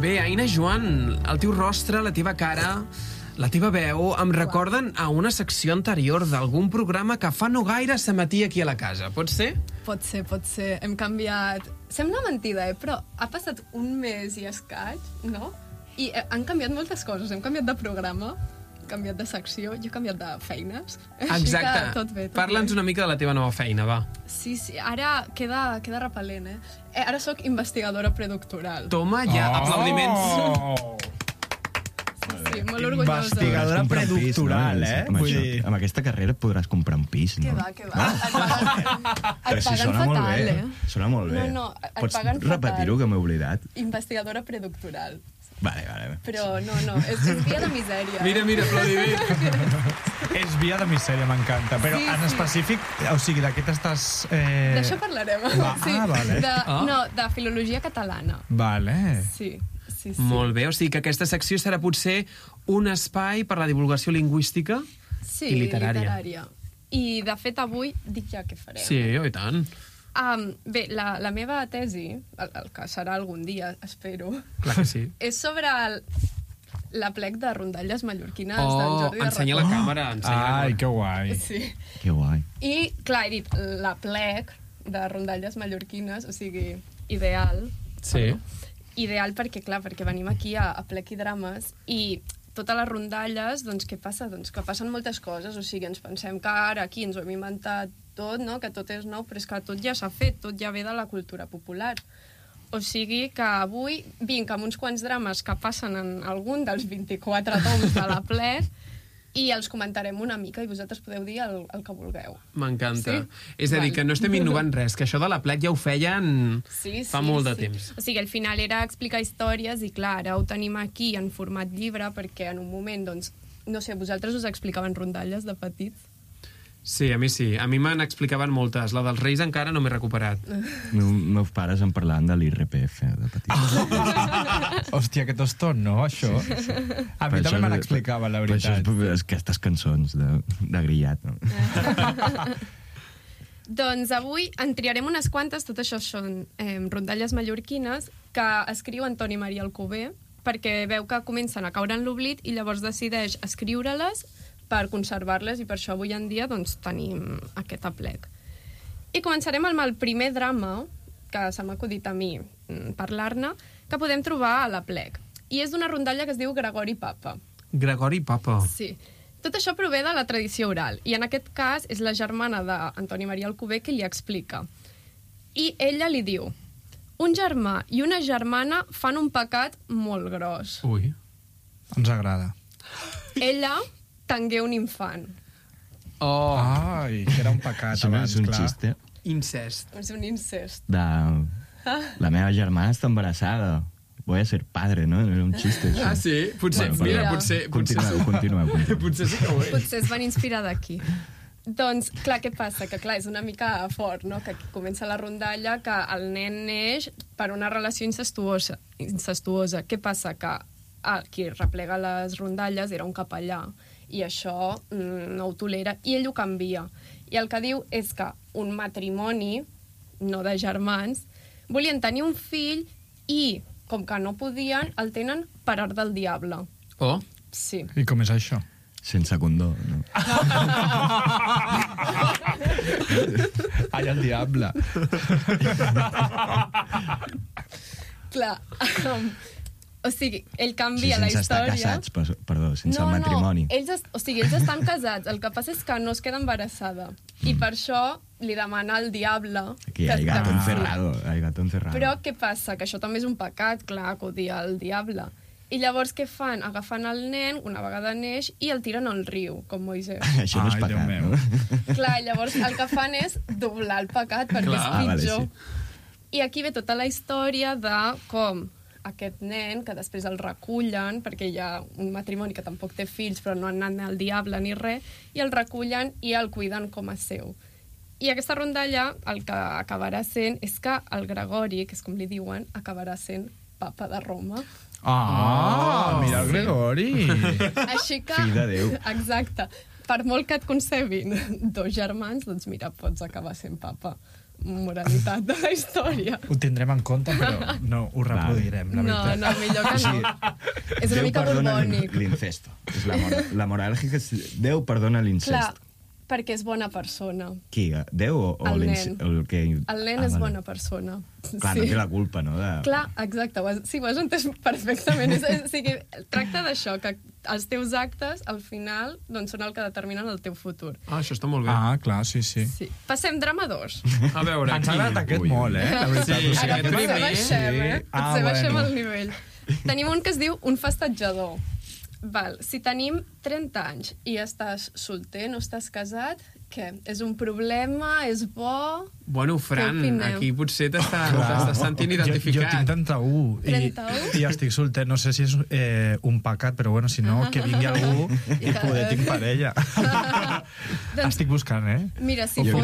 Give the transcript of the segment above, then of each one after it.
Bé, Aina Joan, el teu rostre, la teva cara, la teva veu em recorden a una secció anterior d'algun programa que fa no gaire s'emetia aquí a la casa. Pot ser? Pot ser. Hem canviat... Sembla mentida, però ha passat un mes i escaig, no? I han canviat moltes coses. Hem canviat de programa, hem canviat de secció, jo he canviat de feines. Exacte. Tot bé. Parla'ns una mica de la teva nova feina, va. Sí, ara queda repel·lent, Ara sóc investigadora predoctoral. Toma ja, aplaudiments. Sí, molt orgullosa. Investigadora predoctoral, Vull dir... Amb aquesta carrera podràs comprar un pis, no? Què va. Et paguen fatal, Sona molt bé. No, et Pots paguen fatal. repetir-ho, que m'he oblidat? Investigadora predoctoral. Vale. Però no, és via de misèria. Mira, aplaudiment. És via de misèria, m'encanta. Però en específic, o sigui, de què t'estàs... D'això parlarem. Vale. No, de filologia catalana. Vale. Sí. Molt bé, o sigui que aquesta secció serà potser un espai per la divulgació lingüística i literària. I, de fet, avui dic ja què farem. Sí, i tant. Bé, la meva tesi, el que serà algun dia, espero, Clar que sí. és sobre l'aplec de rondalles mallorquines d'en Jordi de ensenya la càmera. Ai, que guai. Sí. Que guai. I, clar, he dit l'aplec de rondalles mallorquines, o sigui, ideal. Sí. Ideal perquè venim aquí a Plec i Drames i totes les rondalles, doncs què passa? Doncs que passen moltes coses, o sigui, ens pensem que ara aquí ens ho hem inventat tot, no? Que tot és nou, però és que tot ja s'ha fet, tot ja ve de la cultura popular. O sigui que avui vinc amb uns quants drames que passen en algun dels 24 toms de la Plec i els comentarem una mica i vosaltres podeu dir el que vulgueu. M'encanta. Sí? És a dir, que no estem innovant res, que això de la Plec ja ho feien fa molt de temps. O sigui, al final era explicar històries i, clar, ara ho tenim aquí en format llibre perquè en un moment, doncs, no sé, vosaltres us explicaven rondalles de petits? Sí, a mi sí. A mi me'n explicaven moltes. La dels Reis encara no m'he recuperat. Meus pares em parlaven de l'IRPF de petit. Hòstia, que toston, no, això? A mi també me n'explicava, la veritat. Per això és aquestes cançons de grillat, no? Doncs avui en triarem unes quantes, tot això són rondalles mallorquines, que escriu Antoni Maria Alcover, perquè veu que comencen a caure en l'oblit i llavors decideix escriure-les per conservar-les i per això avui en dia doncs, tenim aquest aplec. I començarem amb el primer drama, que se m'ha acudit a mi parlar-ne, que podem trobar a l'aplec. I és d'una rondalla que es diu Gregori Papa. Gregori Papa. Sí. Tot això prové de la tradició oral, i en aquest cas és la germana d'Antoni Maria Alcover que li explica. I ella li diu: un germà i una germana fan un pecat molt gros. Ui. Ens agrada. Ella tengué un infant. Oh. Ai, que era un pecat abans, és un clar. xiste. Incest. És un incest. La meva germana està embarassada. Voy a ser padre, no? Era un xiste, això. Ah, sí? Potser, Bueno, mira, perdó. Continua. Potser sí que ho és. Potser es van inspirar d'aquí. Doncs, clar, què passa? Que, clar, és una mica fort, no? Que aquí comença la rondalla, que el nen neix per una relació incestuosa. Què passa? Que qui replega les rondalles era un capellà, i això no ho tolera, i ell ho canvia. I el que diu és que un matrimoni, no de germans, volien tenir un fill i, com que no podien, el tenen per art del diable. Oh. Sí. I com és això? Sense condó, no? Ai, el diable. Clar, o sigui, ell canvia la sense història... estar casats, perdó, sense el matrimoni. No, ells estan casats, el que passa és que no es queda embarassada. I per això li demana al diable... Aquí hay gato encerrado, hay gato encerrado. Però què passa? Que això també és un pecat, clar, acudir al diable. I llavors què fan? Agafen el nen, una vegada neix, i el tiren al riu, com Moisès. Això no és pecat, no? Clar, llavors el que fan és doblar el pecat, perquè és pitjor. Vale, sí. I aquí ve tota la història de com aquest nen, que després el recullen, perquè hi ha un matrimoni que tampoc té fills, però no han anat al diable ni res, i el recullen i el cuiden com a seu. I aquesta rondalla, el que acabarà sent, és que el Gregori, que és com li diuen, acabarà sent papa de Roma. Mira el Gregori! Així que... Fill de Déu. Exacte. Per molt que et concebin dos germans, doncs mira, pots acabar sent papa. moralitat de la història. Ho tindrem en compte, però no ho reproduirem, la veritat. No, millor que no. És una mica borbònic. L'incesto. La moràlgia és Déu perdona l'incest. Clar, perquè és bona persona. Qui? Déu o El nen. El nen és bona persona. Clar, no té la culpa, no? Clar, exacte. Ho has entès perfectament. O sigui, tracta d'això, que els teus actes, al final, doncs, són el que determinen el teu futur. Això està molt bé. Clar, sí. Passem drama 2. A veure, ens ha agradat aquest molt, la veritat. Sí, Ara aquest potser primer. baixem, potser baixem bueno. el nivell. Tenim un que es diu un festejador. Si tenim 30 anys i estàs solter, no estàs casat, què? És un problema? És bo? Bueno, Fran, aquí potser t'estàs sentint identificat. Jo tinc 31 i estic solter. No sé si és un pecat, però bueno, si no, que vingui algú i poder tinc parella. Estic buscant, Mira, si jo fos...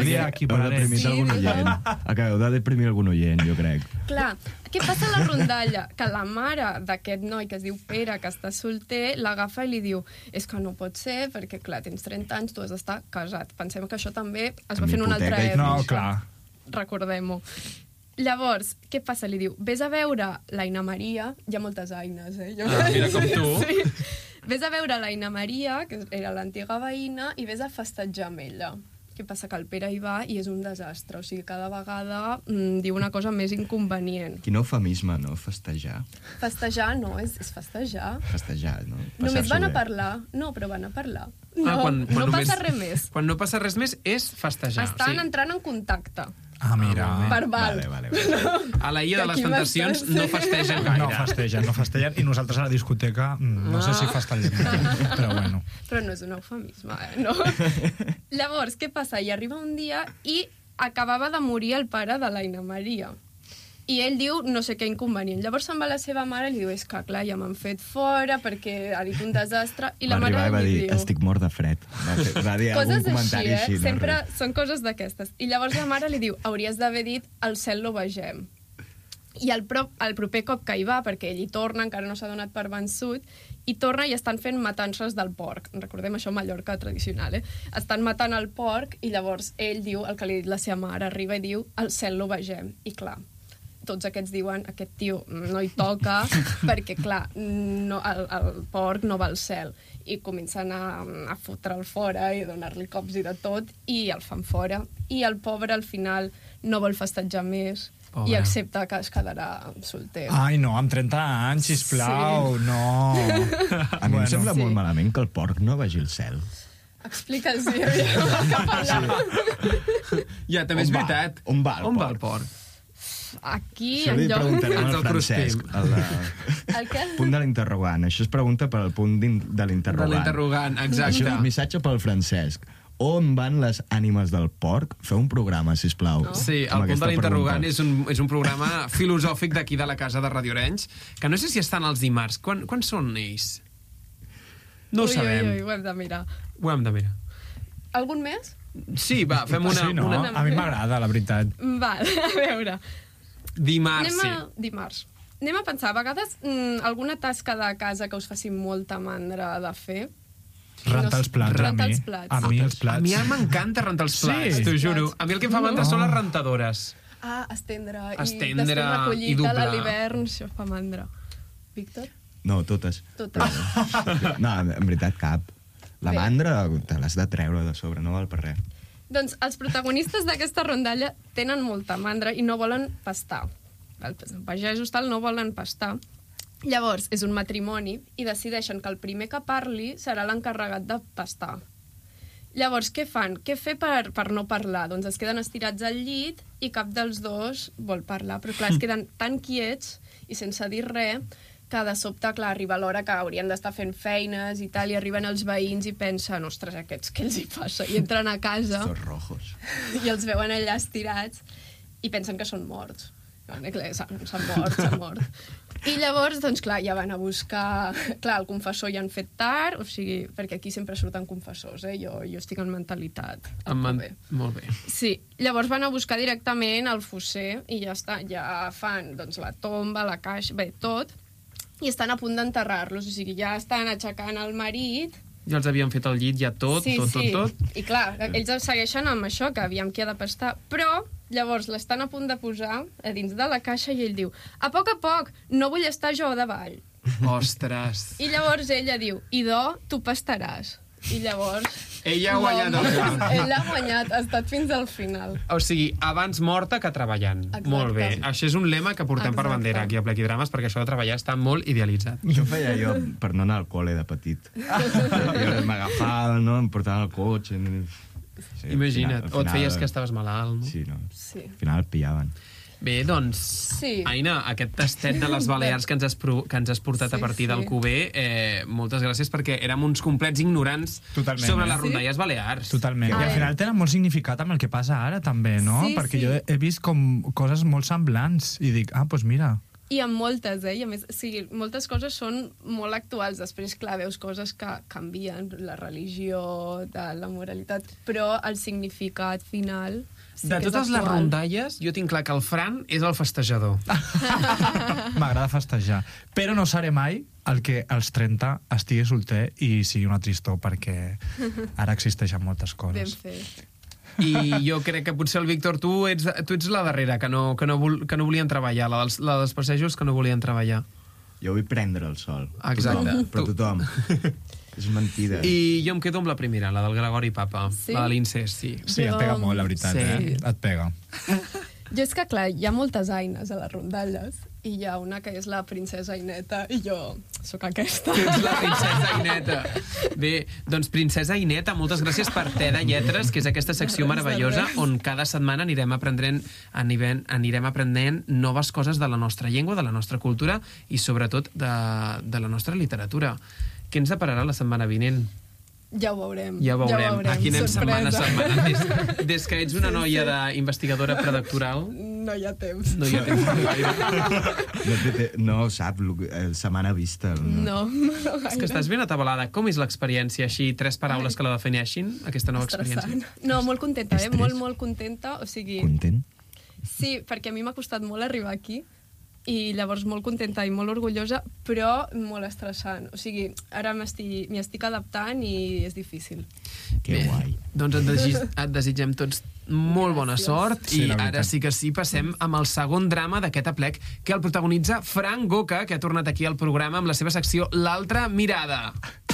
Acabeu de deprimir algun oient, jo crec. Clar, què passa a la rondalla? Que la mare d'aquest noi que es diu Pere, que està solter, l'agafa i li diu és que no pot ser, perquè clar, tens 30 anys, tu has d'estar casat. Pensem que això també es va fer en una altra època. No, clar. Recordem-ho. Llavors, què passa? Li diu, vés a veure l'Aina Maria, hi ha moltes Aines, mira com tu. Sí. Vés a veure l'Aina Maria, que era l'antiga veïna, i vés a festejar amb ella. Què passa? Que el Pere hi va i és un desastre. O sigui, cada vegada diu una cosa més inconvenient. Quin eufemisme, no? Festejar. Festejar no, és festejar. Festejar, no? Només van a parlar. No, però van a parlar. No, quan no només, passa res més. Quan no passa res més és festejar. Estan entrant en contacte. Mira. Verbal. Vale. A la Illa de les Tentacions no festegen gaire. No festegen. I nosaltres a la discoteca no sé si festegen. Però bueno. Però no és un eufemisme, no? Llavors, què passa? Hi arriba un dia i acabava de morir el pare de l'Aina Maria. I ell diu no sé què inconvenient. Llavors se'n va la seva mare i li diu és que clar, ja m'han fet fora perquè ha dit un desastre. I la mare va li dir, diu... estic mort de fred. Va dir algun comentari així. Sempre són coses d'aquestes. I llavors la mare li diu hauries d'haver dit al cel lo vegem. I el proper cop que hi va, perquè ell hi torna, encara no s'ha donat per vençut, i torna i estan fent matances del porc. Recordem això, Mallorca tradicional, Estan matant el porc i llavors ell diu el que li ha dit la seva mare, arriba i diu al cel lo vegem. I clar, tots aquests diuen aquest tio no hi toca perquè, clar, el porc no va al cel. I comencen a fotre'l fora i donar-li cops i de tot, i el fan fora. I el pobre, al final, no vol festejar més i accepta que es quedarà solter. Ai, no, amb 30 anys, sisplau, no. A mi em sembla molt malament que el porc no vagi al cel. Explica'ls, cap allà. Ja, també és veritat. On va el porc? Aquí, això li preguntarem al Francesc. El què? Punt de l'interrogant. Això es pregunta pel punt de l'interrogant. De l'interrogant, exacte. Això és un missatge pel Francesc. On van les ànimes del porc? Feu un programa, sisplau. No? Sí, el punt de l'interrogant és un programa filosòfic d'aquí de la casa de Radio Arenys, que no sé si estan els dimarts. Quan són ells? No ho sabem. Ho hem de mirar. Ho hem de mirar. Algun més? Sí, va, fem una... Sí, no? A mi m'agrada, la veritat. Val, a veure... Dimarts, sí. Dimarts. Anem a pensar, a vegades, alguna tasca de casa que us faci molta mandra de fer. Rentar els plats, rentar els plats. A mi els plats. A mi m'encanta rentar els plats, t'ho juro. A mi el que em fa mandra són les rentadores. Estendre i estendre després recollir i doblar. a l'hivern, això fa mandra. Víctor? No, totes. Totes. No, en veritat cap. La mandra te l'has de treure de sobre, no val per res. Doncs els protagonistes d'aquesta rondalla tenen molta mandra i no volen pastar. Els pagesos tal no volen pastar. Llavors, és un matrimoni i decideixen que el primer que parli serà l'encarregat de pastar. Llavors, què fan? Què fer per no parlar? Doncs es queden estirats al llit i cap dels dos vol parlar. Però clar, es queden tan quiets i sense dir res que de sobte, clar, arriba l'hora que haurien d'estar fent feines i tal, i arriben els veïns i pensen, ostres, aquests, què els hi passa? I entren a casa Estos rojos. I els veuen allà estirats i pensen que són morts. S'han mort. I llavors, doncs clar, ja van a buscar... Clar, el confessor ja han fet tard, o sigui, perquè aquí sempre surten confessors, Jo estic en mentalitat. Molt bé. Sí, llavors van a buscar directament el fosser i ja està, ja fan doncs, la tomba, la caixa, bé, tot, i estan a punt d'enterrar-los, o sigui, ja estan aixecant el marit... Ja els havien fet el llit, ja tot. I clar, ells segueixen amb això, que aviam qui ha de pastar, però Llavors l'estan a punt de posar a dins de la caixa i ell diu a poc, no vull estar jo davall. Ostres. I llavors ella diu, idò, tu pastaràs. I llavors... Ella ha guanyat el camp. Ella ha guanyat, ha estat fins al final. O sigui, abans morta que treballant. Exacte. Molt bé. Això és un lema que portem per bandera aquí a Plequidrames, perquè això de treballar està molt idealitzat. Això feia jo per no anar al col·le de petit. Jo m'agafava, no? Em portava al cotxe... Sí, imagina't, al final, o et feies que estaves malalt. No? Sí, no? Sí. Al final et pillaven. Bé, doncs, sí. Aina, aquest tastet de les Balears que ens has portat a partir del QB, moltes gràcies perquè érem uns complets ignorants sobre les rondalles balears. Totalment. I al final tenen molt significat amb el que passa ara, també, no? Sí, perquè jo he vist com coses molt semblants i dic, doncs mira... I amb moltes, I a més, o sigui, moltes coses són molt actuals. Després, clar, veus coses que canvien, la religió, la moralitat, però el significat final... Sí, de totes les rondalles, jo tinc clar que el Fran és el festejador. M'agrada festejar. Però no seré mai el que als 30 estigui solter i sigui una tristor, perquè ara existeixen moltes coses. Ben fet. I jo crec que potser el Víctor, tu ets la darrera, que no volien treballar, la dels passejos que no volien treballar. Jo vull prendre el sol. Exacte. Però tothom. És mentida. I jo em quedo amb la primera, la del Gregori Papa, la de l'incest, sí. Sí, et pega molt, la veritat, et pega. Jo és que, clar, hi ha moltes Aines a les rondalles i hi ha una que és la princesa Aineta i jo sóc aquesta. Tu ets la princesa Aineta. Bé, doncs princesa Aineta, moltes gràcies per Te de Lletres, que és aquesta secció meravellosa on cada setmana anirem aprenent noves coses de la nostra llengua, de la nostra cultura i sobretot de la nostra literatura. Què ens depararà la setmana vinent? Ja ho veurem. Ja ho veurem. Aquí anem setmana a setmana. Des que ets una noia d'investigadora predoctoral... No hi ha temps. No hi ha temps gaire. No sap, setmana vista. No gaire. És que estàs ben atabalada. Com és l'experiència, així, 3 paraules que la defineixin, aquesta nova experiència? No, molt contenta, molt contenta. O sigui... Content? Sí, perquè a mi m'ha costat molt arribar aquí i llavors molt contenta i molt orgullosa, però molt estressant. O sigui, ara m'hi estic adaptant i és difícil. Que guai. Doncs et desitgem tots molt bona sort i ara sí que sí passem amb el segon drama d'aquest aplec que el protagonitza Fran Goca, que ha tornat aquí al programa amb la seva secció L'altra mirada.